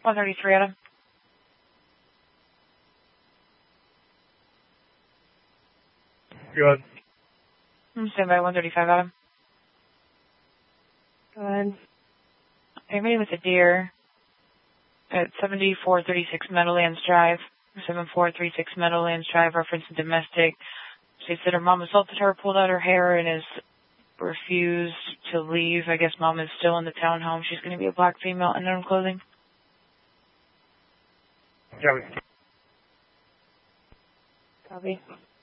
133, Adam. Go ahead. Stand by 135, Adam. Go ahead. You're meeting with a deer at 7436 Meadowlands Drive. 7436 Meadowlands Drive, reference to domestic. She said her mom assaulted her, pulled out her hair, and has refused to leave. I guess mom is still in the townhome. She's going to be a black female in unknown clothing. Copy. Copy.